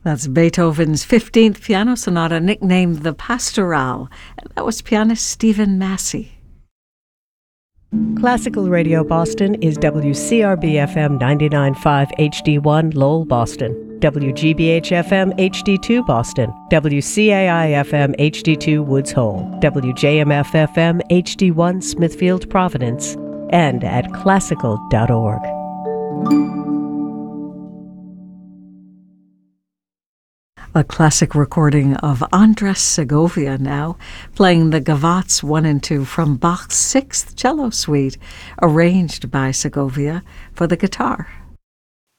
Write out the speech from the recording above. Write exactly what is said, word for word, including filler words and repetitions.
That's Beethoven's fifteenth Piano Sonata, nicknamed the Pastoral. And that was pianist Stephen Massey. Classical Radio Boston is W C R B F M ninety-nine point five H D one Lowell, Boston, W G B H F M H D two Boston, W C A I F M H D two Woods Hole, W J M F F M H D one Smithfield, Providence, and at classical dot org. A classic recording of Andras Segovia now, playing the Gavottes one and two from Bach's Sixth Cello Suite, arranged by Segovia for the guitar.